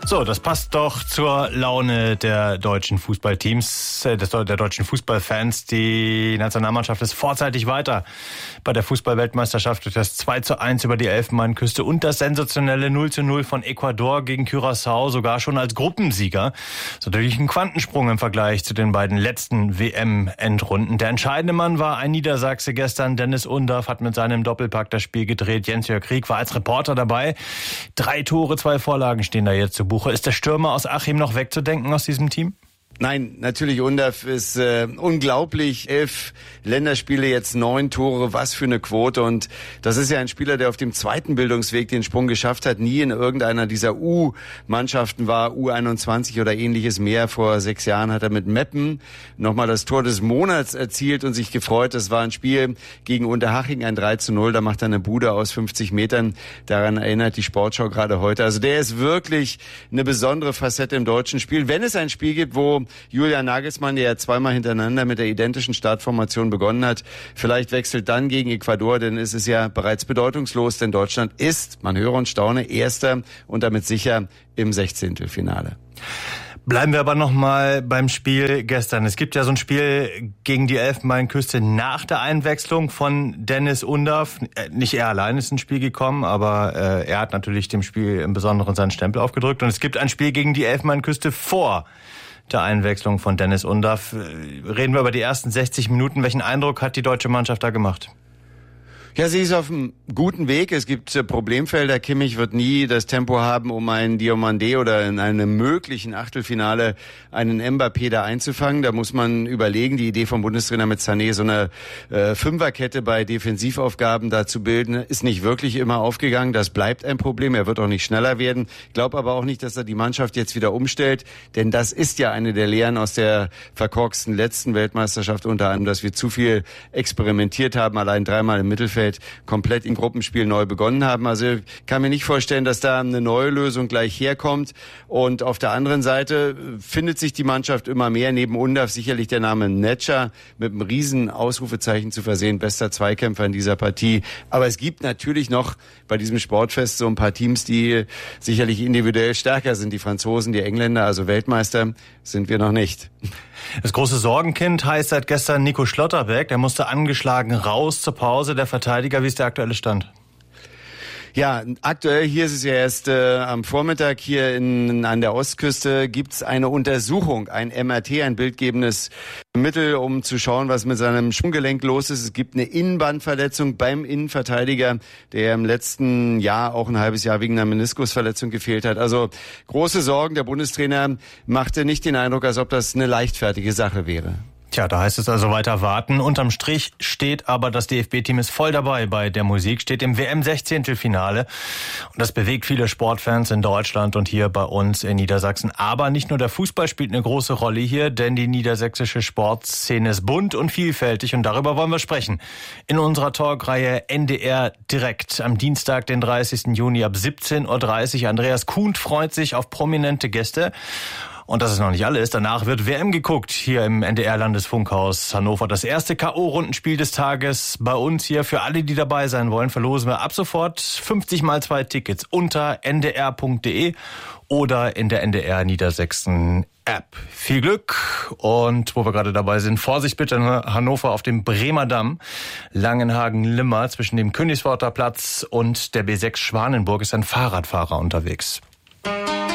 So, das passt doch zur Laune der deutschen Fußballteams, der deutschen Fußballfans. Die Nationalmannschaft ist vorzeitig weiter bei der Fußball-Weltmeisterschaft durch das 2:1 über die Elfenbeinküste und das sensationelle 0:0 von Ecuador gegen Curaçao sogar schon als Gruppensieger. Das ist natürlich ein Quantensprung im Vergleich zu den beiden letzten WM-Endrunden. Der entscheidende Mann war ein Niedersachse gestern. Dennis Undaff hat mit seinem Doppelpack das Spiel gedreht. Jens-Jörg Krieg war als Reporter dabei. 3 Tore, 2 Vorlagen stehen da jetzt zu Buche. Ist der Stürmer aus Achim noch wegzudenken aus diesem Team? Nein, natürlich, Undaff ist unglaublich. 11 Länderspiele, jetzt 9 Tore, was für eine Quote. Und das ist ja ein Spieler, der auf dem zweiten Bildungsweg den Sprung geschafft hat, nie in irgendeiner dieser U-Mannschaften war, U21 oder ähnliches mehr. Vor 6 Jahren hat er mit Meppen nochmal das Tor des Monats erzielt und sich gefreut. Das war ein Spiel gegen Unterhaching, ein 3:0. Da macht er eine Bude aus 50 Metern. Daran erinnert die Sportschau gerade heute. Also der ist wirklich eine besondere Facette im deutschen Spiel. Wenn es ein Spiel gibt, wo Julian Nagelsmann, der ja zweimal hintereinander mit der identischen Startformation begonnen hat, vielleicht wechselt dann gegen Ecuador, denn es ist ja bereits bedeutungslos, denn Deutschland ist, man höre und staune, Erster und damit sicher im 16. Bleiben wir aber nochmal beim Spiel gestern. Es gibt ja so ein Spiel gegen die Elfenbeinküste nach der Einwechslung von Dennis Undaff. Nicht er allein ist ins Spiel gekommen, aber er hat natürlich dem Spiel im Besonderen seinen Stempel aufgedrückt. Und es gibt ein Spiel gegen die Elfenbeinküste vor der Einwechslung von Dennis Undaff. Reden wir über die ersten 60 Minuten. Welchen Eindruck hat die deutsche Mannschaft da gemacht? Ja, sie ist auf einem guten Weg. Es gibt Problemfelder. Kimmich wird nie das Tempo haben, um einen Diomandé oder in einem möglichen Achtelfinale einen Mbappé da einzufangen. Da muss man überlegen, die Idee vom Bundestrainer mit Sané, so eine Fünferkette bei Defensivaufgaben da zu bilden, ist nicht wirklich immer aufgegangen. Das bleibt ein Problem. Er wird auch nicht schneller werden. Ich glaube aber auch nicht, dass er die Mannschaft jetzt wieder umstellt, denn das ist ja eine der Lehren aus der verkorksten letzten Weltmeisterschaft, unter anderem, dass wir zu viel experimentiert haben, allein 3-mal im Mittelfeld komplett im Gruppenspiel neu begonnen haben. Also ich kann mir nicht vorstellen, dass da eine neue Lösung gleich herkommt. Und auf der anderen Seite findet sich die Mannschaft immer mehr. Neben Undaff sicherlich der Name Netscher mit einem riesen Ausrufezeichen zu versehen. Bester Zweikämpfer in dieser Partie. Aber es gibt natürlich noch bei diesem Sportfest so ein paar Teams, die sicherlich individuell stärker sind. Die Franzosen, die Engländer, also Weltmeister sind wir noch nicht. Das große Sorgenkind heißt seit gestern Nico Schlotterbeck. Der musste angeschlagen raus zur Pause. Der Verteidiger, wie ist der aktuelle Stand? Ja, aktuell hier ist es ja erst am Vormittag hier an der Ostküste gibt's eine Untersuchung, ein MRT, ein bildgebendes Mittel, um zu schauen, was mit seinem Sprunggelenk los ist. Es gibt eine Innenbandverletzung beim Innenverteidiger, der im letzten Jahr auch ein halbes Jahr wegen einer Meniskusverletzung gefehlt hat. Also große Sorgen. Der Bundestrainer machte nicht den Eindruck, als ob das eine leichtfertige Sache wäre. Tja, da heißt es also weiter warten. Unterm Strich steht aber, das DFB-Team ist voll dabei bei der Musik, steht im WM-16-Finale. Und das bewegt viele Sportfans in Deutschland und hier bei uns in Niedersachsen. Aber nicht nur der Fußball spielt eine große Rolle hier, denn die niedersächsische Sportszene ist bunt und vielfältig. Und darüber wollen wir sprechen. In unserer Talkreihe NDR Direkt am Dienstag, den 30. Juni ab 17:30 Uhr. Andreas Kuhn freut sich auf prominente Gäste. Und das ist noch nicht alles. Danach wird WM geguckt hier im NDR-Landesfunkhaus Hannover. Das erste K.O.-Rundenspiel des Tages bei uns hier. Für alle, die dabei sein wollen, verlosen wir ab sofort 50x2 Tickets unter ndr.de oder in der NDR Niedersachsen App. Viel Glück und wo wir gerade dabei sind, Vorsicht bitte in Hannover auf dem Bremer Damm. Langenhagen-Limmer zwischen dem Königsworter Platz und der B6 Schwanenburg ist ein Fahrradfahrer unterwegs.